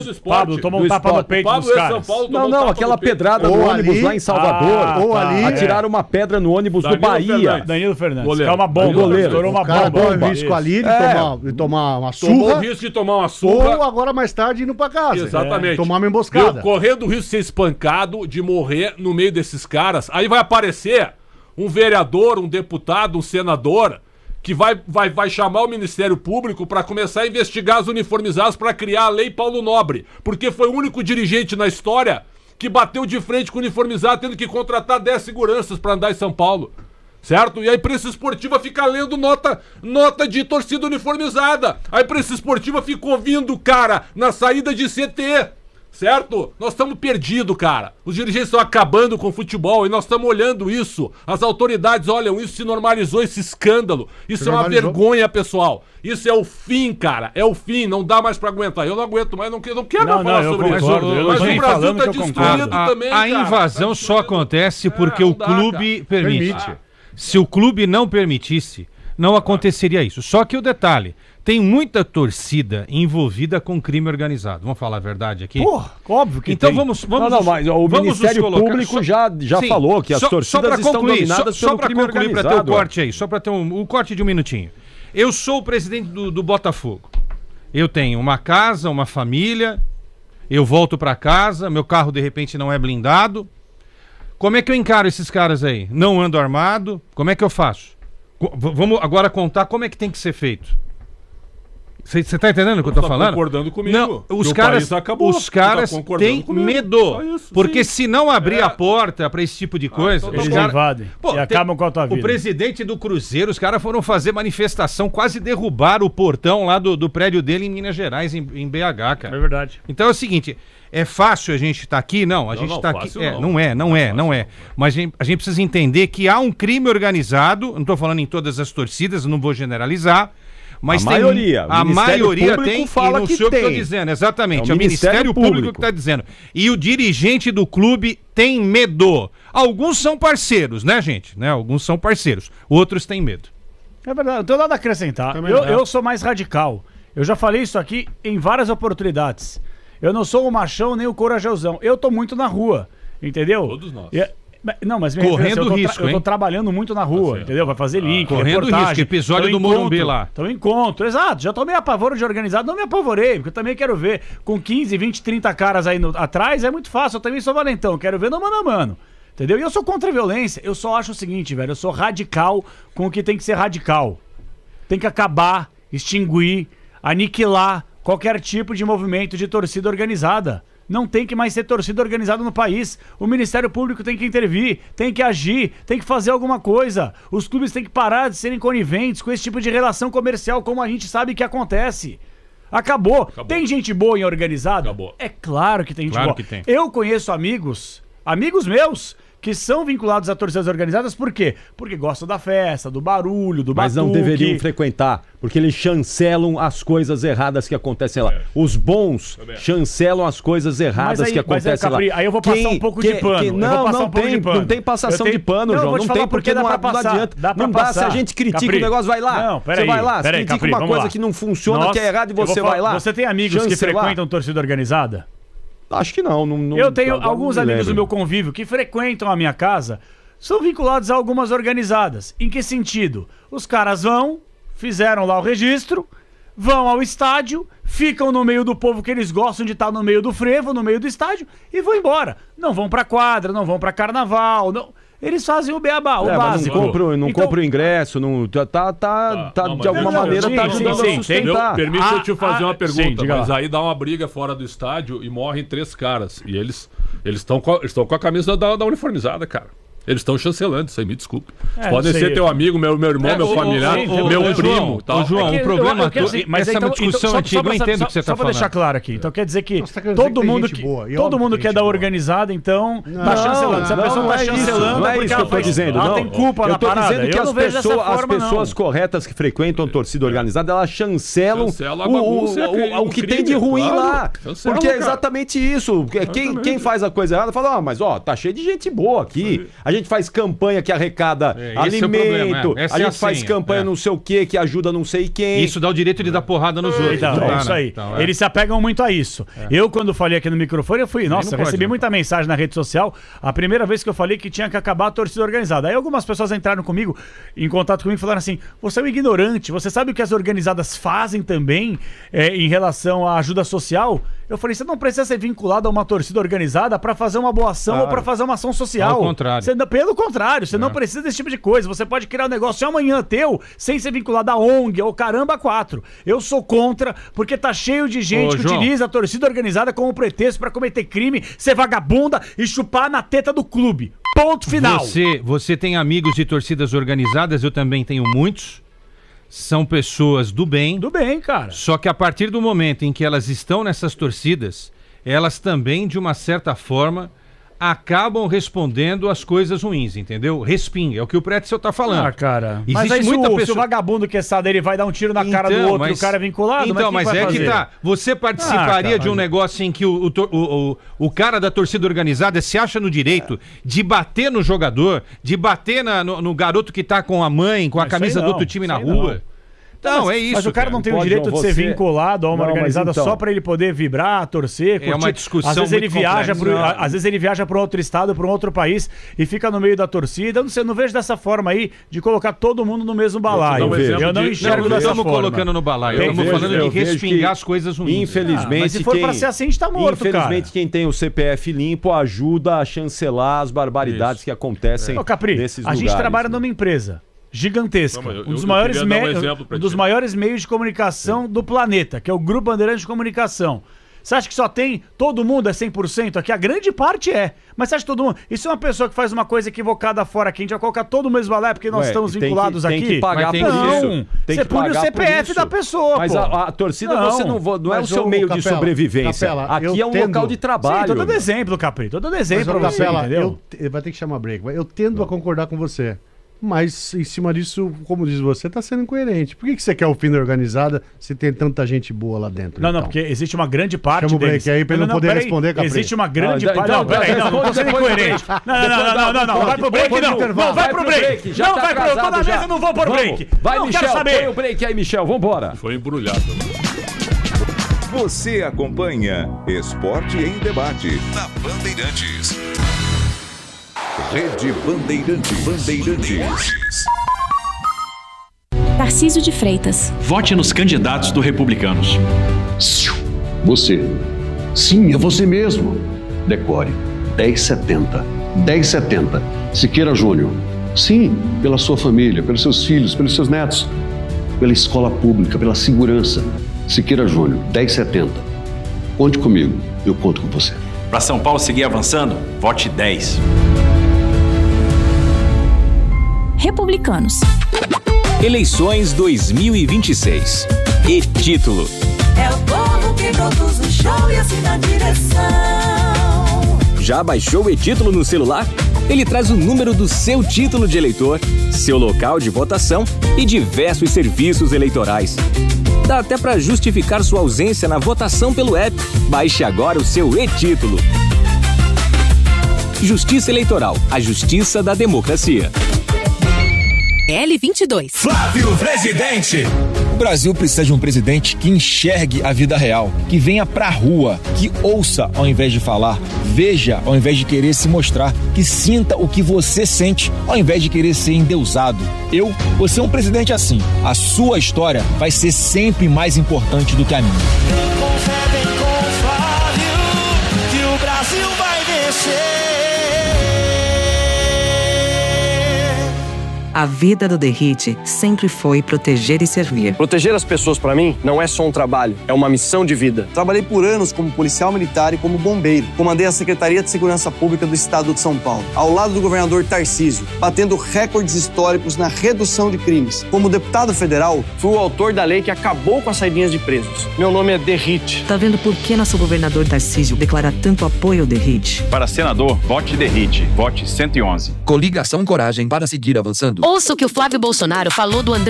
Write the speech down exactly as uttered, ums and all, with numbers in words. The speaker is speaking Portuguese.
Pablo, tomou um tapa no peito dos caras. Não, não, aquela pedrada no ônibus lá em Salvador. Ou ali. Atiraram uma pedra no ônibus do Bahia. Danilo Fernandes. Goleiro. Que é uma bomba. Goleiro. Estourou uma O cara bomba. corre o risco ali de, É. tomar, de tomar uma Tomou o surra. risco de tomar uma surra. Ou agora mais tarde indo pra casa. Exatamente. É, tomar uma emboscada. Viu? Correndo o risco de ser espancado, de morrer no meio desses caras. Aí vai aparecer um vereador, um deputado, um senador, que vai, vai, vai chamar o Ministério Público para começar a investigar os uniformizados para criar a Lei Paulo Nobre. Porque foi o único dirigente na história que bateu de frente com o uniformizado, tendo que contratar dez seguranças para andar em São Paulo. Certo? E a imprensa esportiva fica lendo nota, nota de torcida uniformizada. A imprensa esportiva fica ouvindo, cara, na saída de C T. Certo? Nós estamos perdidos, cara. Os dirigentes estão acabando com o futebol e nós estamos olhando isso. As autoridades olham isso, se normalizou esse escândalo. Isso Se é uma normalizou. vergonha, pessoal. Isso é o fim, cara. É o fim. Não dá mais pra aguentar. Eu não aguento mais, não, que- não quero Não, mais falar não, eu sobre isso. concordo. Eu Mas tô o nem Brasil falando tá que eu destruído concordo. A, também, a cara. invasão Tá só destruindo. acontece É, porque não o dá, clube cara. permite. Permite. Se o clube não permitisse, não aconteceria isso. Só que o detalhe, tem muita torcida envolvida com crime organizado. Vamos falar a verdade aqui? Porra, óbvio que Então tem. vamos, vamos Não, não, mas o vamos nos Ministério colocar- Público só- já, já Sim, falou que as só- torcidas só pra estão concluir, dominadas só, pelo só pra crime concluir, pra ter o organizado. corte aí, só para ter um, o corte de um minutinho. Eu sou o presidente do, do Botafogo. Eu tenho uma casa, uma família, eu volto pra casa, meu carro de repente não é blindado. Como é que eu encaro esses caras aí? Não ando armado, como é que eu faço? Co- v- Vamos agora contar como é que tem que ser feito. Você tá entendendo o que eu tô Tá falando? concordando comigo. Não, Que os o caras, país acabou. os Tu tá caras concordando têm comigo. medo. Só isso, Porque sim. se não abrir É. a porta pra esse tipo de coisa, então tá os Eles bom. cara- invadem Pô, e tem- acabam com a tua vida. O presidente do Cruzeiro, os caras foram fazer manifestação, quase derrubaram o portão lá do, do prédio dele em Minas Gerais, em, em B H, É cara. verdade. Então é o seguinte, é fácil a gente estar aqui? Não, a Não, gente não, está aqui. fácil É, não. não é, não é, não é. Mas a gente, a gente precisa entender que há um crime organizado, não estou falando em todas as torcidas, não vou generalizar. Mas A tem, maioria. O A Ministério maioria Público tem, fala e não que sei o que eu tô tem. dizendo, exatamente. É É o o Ministério, Ministério Público, Público. que está dizendo. E o dirigente do clube tem medo. Alguns são parceiros, né, gente? Né? Alguns são parceiros, outros têm medo. É verdade, não tenho nada a acrescentar. Também Eu, não. eu sou mais radical. Eu já falei isso aqui em várias oportunidades. Eu não sou o machão nem o corajosão. Eu tô muito na rua, entendeu? Todos nós. E é- mas- não, mas me Correndo refiro, eu tô, tra- risco, eu tô hein? trabalhando muito na rua, Tá certo. entendeu? Vai fazer link, correndo reportagem. risco, episódio Então, do Morumbi encontro, lá. Então encontro, exato. Já tomei apavoro de organizado, não me apavorei, porque eu também quero ver com quinze, vinte, trinta caras aí no- atrás, é muito fácil. Eu também sou valentão, quero ver no mano a mano. Entendeu? E eu sou contra a violência. Eu só acho o seguinte, velho, eu sou radical com o que tem que ser radical. Tem que acabar, extinguir, aniquilar qualquer tipo de movimento de torcida organizada. Não tem que mais ser torcida organizada no país. O Ministério Público tem que intervir, tem que agir, tem que fazer alguma coisa. Os clubes têm que parar de serem coniventes com esse tipo de relação comercial, como a gente sabe que acontece. Acabou. Acabou. Tem gente boa em organizada? Acabou. É claro que tem gente Claro boa. que tem. Eu conheço amigos, amigos meus, que são vinculados a torcidas organizadas, por quê? Porque gostam da festa, do barulho, do Mas não batuque. deveriam frequentar, porque eles chancelam as coisas erradas que acontecem lá. Os bons chancelam as coisas erradas Mas aí- que mas aí, acontecem Capri, lá. aí eu vou passar um pouco de pano, eu vou não, passar não um pouco tem, de pano. não tem passação Eu tenho- de pano, Não, eu João. vou te Não falar tem porque porque dá não, pra não passar, adianta. dá pra Não basta passar. a gente critica Capri, o negócio, vai lá. Não, peraí, você vai lá, peraí, você critica Capri, uma vamos coisa lá. que não funciona, Nossa, que é errado e eu vou você falar- vai lá. Você tem amigos que chancelar. frequentam torcida organizada? Acho que não. não, não Eu tenho agora alguns não me amigos do lembro. meu convívio que frequentam a minha casa, são vinculados a algumas organizadas. Em que sentido? Os caras vão, fizeram lá o registro, vão ao estádio, ficam no meio do povo que eles gostam de estar no meio do frevo, no meio do estádio, e vão embora. Não vão pra quadra, não vão pra carnaval, não... Eles fazem o beabá, o É, mas básico. não compra, não Então- compra o ingresso, não, tá, tá, tá, Tá, não, de mas- alguma Não, não, maneira sim, tá sim, ajudando sim, a tem- sustentar. Permite Ah, eu te fazer ah, uma pergunta, sim, diga mas lá. aí dá uma briga fora do estádio e morrem três caras. E eles eles estão com, a- eles estão com a camisa da, da uniformizada, cara. Eles estão chancelando, isso aí, me desculpe. É, Podem não ser sei. teu amigo, meu, meu irmão, É, meu ô, familiar, ô, ô, meu ô, primo João, e tal. ô, João, É que o eu- problema eu quero todo- assim, mas essa é então- uma discussão então, só- antiga, só pra- eu entendo só- o que você Só tá pra deixar falando. claro aqui, então quer dizer que Você tá querendo dizer todo que tem mundo gente que, boa, e todo óbvio mundo que que é tem da gente boa. organizada, então, Não, tá chancelando. Se a não, pessoa não tá é isso, chancelando, não é porque isso que ela eu tô faz- dizendo, ela não. tem culpa Eu na tô parada. dizendo que Eu as não vejo dessa pessoas, as forma, pessoas não. corretas que frequentam torcida organizada, elas chancelam Chancela a o, bagunça e o, o, o o que crime, tem de ruim claro. lá. Chancela, Porque é cara. exatamente isso. Quem, quem faz a coisa errada fala, ah, mas ó, tá cheio de gente boa aqui. A A gente faz campanha que arrecada É, esse é o alimento. problema, é. Essa A é gente a faz senha, campanha é. não sei o que, que ajuda não sei quem. Isso dá o direito de dar porrada nos outros. Então, não é dá, isso né? aí. Então, é. Eles se apegam muito a isso. Eu, quando falei aqui no microfone, eu fui. Nossa, não eu pode, recebi né? muita mensagem na rede social. A primeira vez que eu falei que tinha que acabar a torcida organizada. Aí algumas pessoas entraram comigo, em contato comigo, e falaram assim: você é um ignorante, você sabe o que as organizadas fazem também é, em relação à ajuda social? Eu falei: você não precisa ser vinculado a uma torcida organizada pra fazer uma boa ação Claro. ou pra fazer uma ação social. Ao contrário. Você, pelo contrário, você É. não precisa desse tipo de coisa. Você pode criar um negócio amanhã teu sem ser vinculado a O N G ou caramba quatro. Eu sou contra, porque tá cheio de gente Ô, que João. utiliza a torcida organizada como pretexto pra cometer crime, ser vagabunda e chupar na teta do clube. Ponto final. Você, você tem amigos de torcidas organizadas, eu também tenho muitos. São pessoas do bem. Tudo bem, cara. Só que a partir do momento em que elas estão nessas torcidas, elas também, de uma certa forma, acabam respondendo às coisas ruins, entendeu? Respinga, é o que o Pretzel tá falando. Ah, cara. Existe Mas aí se muita o, pessoa- se o vagabundo que é sado, ele vai dar um tiro na cara do outro e o cara é vinculado? Então, mas, mas, é que que tá. Você participaria Ah, cara, de um mas- negócio em que o, o, tor- o, o, o cara da torcida organizada se acha no direito de bater no jogador, de bater na- no, no garoto que tá com a mãe, com a Mas isso camisa aí do não, outro time na isso aí rua? Não, mas, é isso. Mas o cara não tem o Pode, direito João, de ser você- vinculado a uma Não, mas organizada então- só pra ele poder vibrar, torcer, curtir. É uma discussão Às vezes ele muito viaja complexa. pro, Não. a- às vezes ele viaja para outro estado, para um outro país e fica no meio da torcida. Eu não sei, eu não vejo dessa forma aí de colocar todo mundo no mesmo balaio. Eu te dou um exemplo Eu não de- enxergo Não, não dessa estamos forma. colocando no balaio, Eu estamos vejo- falando eu de vejo respingar que, as coisas ruins. Infelizmente, Ah, mas se for quem, pra ser assim, a gente tá morto, infelizmente, cara. quem tem o C P F limpo ajuda a chancelar as barbaridades Isso. que acontecem Ô, Capri, nesses a gente lugares, trabalha né? numa empresa gigantesca, Não, mas eu- um dos eu maiores queria dar um me- exemplo pra um dos ti. maiores meios de comunicação do planeta, que é o Grupo Bandeirantes de Comunicação. Você acha que só tem todo mundo é cem por cento aqui? A grande parte é. Mas você acha que todo mundo... E se uma pessoa que faz uma coisa equivocada fora aqui, a gente vai colocar todo mundo mesmo balé porque nós Ué, estamos tem que- vinculados tem aqui? que pagar Mas tem por que- isso. Não, Tem você que pune o pagar C P F por isso. da pessoa, Mas pô. a, a torcida Não. você não, vo- não é o Mas, seu ô, meio de Capela, sobrevivência. Capela, Aqui eu é um tendo- local de trabalho. Sim, tô dando meu. exemplo, Capri. Tô dando exemplo Mas, ô, pra você, Capela, entendeu? eu, vai ter que chamar break. Eu tendo a concordar com você. Mas, em cima disso, como diz você, tá sendo incoerente. Por que, que você quer o fim da organizada se tem tanta gente boa lá dentro? Não, não, então? porque existe uma grande parte Chama o break deles. aí pra ele não poder peraí. responder, Capri. Existe uma grande Não, parte... então- Não, peraí, não, não tô sendo depois do incoerente. break. Não, não, não, não, não, não, não, vai pro break Depois do não. intervalo. Não, vai pro pro break. já Não, tá vai pro... Eu tô na atrasado mesa, já. eu não vou pro Vamos. break. Vai, Não Michel, quero põe saber. o break aí, Michel, vambora. Foi embrulhado. Você acompanha Esporte em Debate na Bandeirantes. Rede Bandeirantes. Bandeirantes. Tarcísio de Freitas. Vote nos candidatos do Republicanos. Você. Sim, é você mesmo. Decore. dez setenta. dez setenta. Siqueira Júnior. Sim, pela sua família, pelos seus filhos, pelos seus netos. Pela escola pública, pela segurança. Siqueira Júnior, dez setenta. Conte comigo, eu conto com você. Para São Paulo seguir avançando, vote dez. Republicanos. Eleições dois mil e vinte e seis. E título: É o povo que produz o show e assina a direção. Já baixou o e-título no celular? Ele traz o número do seu título de eleitor, seu local de votação e diversos serviços eleitorais. Dá até para justificar sua ausência na votação pelo app. Baixe agora o seu e-título. Justiça Eleitoral, a justiça da democracia. L vinte e dois. Flávio Presidente. O Brasil precisa de um presidente que enxergue a vida real, que venha pra rua, que ouça ao invés de falar, veja ao invés de querer se mostrar, que sinta o que você sente ao invés de querer ser endeusado. Eu vou ser um presidente assim. A sua história vai ser sempre mais importante do que a minha. Com fé, vem com o Flávio, que o Brasil vai vencer. A vida do Derrite sempre foi proteger e servir. Proteger as pessoas, pra mim, não é só um trabalho, é uma missão de vida. Trabalhei por anos como policial militar e como bombeiro. Comandei a Secretaria de Segurança Pública do Estado de São Paulo, ao lado do governador Tarcísio, batendo recordes históricos na redução de crimes. Como deputado federal, fui o autor da lei que acabou com as saidinhas de presos. Meu nome é Derrite. Tá vendo por que nosso governador Tarcísio declara tanto apoio ao Derrite? Para senador, vote Derrite, vote cento e onze. Coligação Coragem para seguir avançando. Ouça o que o Flávio Bolsonaro falou do André